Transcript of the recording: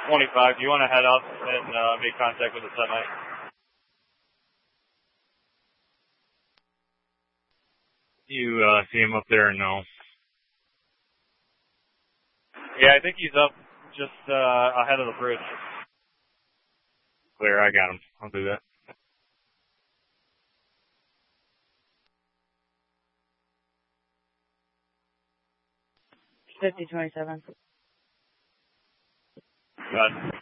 25. Do you want to head up and make contact with the semi? You see him up there or no? Yeah, I think he's up just ahead of the bridge. Clear, I got him. I'll do that. $50-27. Got it.